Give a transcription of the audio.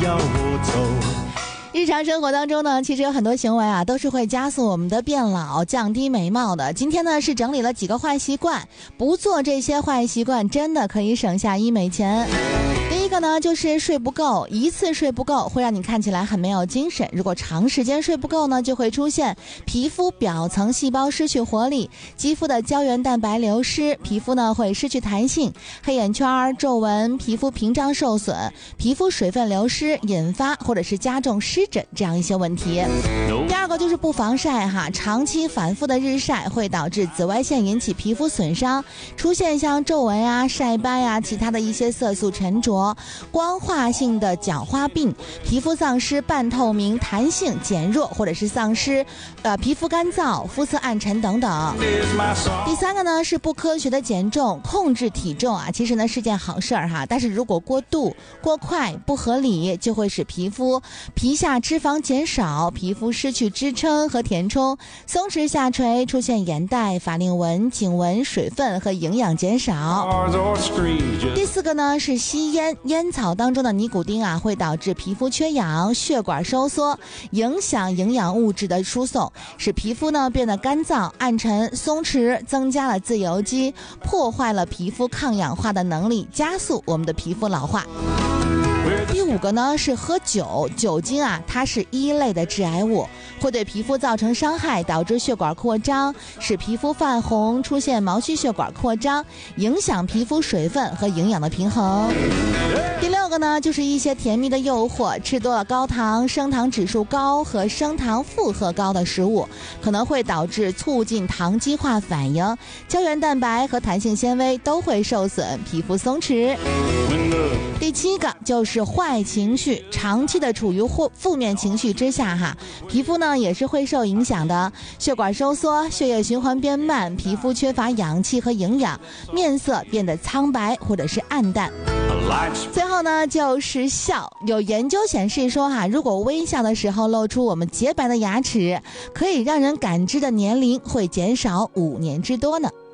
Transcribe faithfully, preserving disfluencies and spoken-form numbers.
要我走。 日常生活当中呢，其实有很多行为啊，都是会加速我们的变老、降低美貌的。今天呢，是整理了几个坏习惯，不做这些坏习惯，真的可以省下医美钱。第一个呢，就是睡不够，一次睡不够会让你看起来很没有精神。如果长时间睡不够呢，就会出现皮肤表层细胞失去活力，肌肤的胶原蛋白流失，皮肤呢会失去弹性，黑眼圈、皱纹、皮肤屏障受损，皮肤水分流失，引发或者是加重湿疹这样一些问题。第二个就是不防晒哈，长期反复的日晒会导致紫外线引起皮肤损伤，出现像皱纹啊、晒斑啊、其他的一些色素沉着、光化性的角化病，皮肤丧失半透明、弹性减弱，或者是丧失呃皮肤干燥、肤色暗沉等等。第三个呢是不科学的减重，控制体重啊，其实呢是件好事儿哈，但是如果过度、过快、不合理，就会使皮肤皮下脂肪减少，皮肤失去支撑和填充，松弛下垂，出现眼袋、法令纹、颈纹、水分和营养减少。第四个呢是吸烟，烟草当中的尼古丁啊会导致皮肤缺氧、血管收缩，影响营养物质的输送，使皮肤呢变得干燥、暗沉、松弛，增加了自由基，破坏了皮肤抗氧化的能力，加速我们的皮肤老化。第五个呢是喝酒，酒精啊它是一类的致癌物，会对皮肤造成伤害，导致血管扩张，使皮肤泛红，出现毛细血管扩张，影响皮肤水分和营养的平衡。第六个呢就是一些甜蜜的诱惑，吃多了高糖、升糖指数高和升糖负荷高的食物，可能会导致促进糖基化反应，胶原蛋白和弹性纤维都会受损，皮肤松弛。第七个就是坏情绪，长期的处于负面情绪之下哈，皮肤呢也是会受影响的，血管收缩，血液循环变慢，皮肤缺乏氧气和营养，面色变得苍白或者是暗淡。最后呢就是笑，有研究显示说哈，如果微笑的时候露出我们洁白的牙齿，可以让人感知的年龄会减少五年之多呢。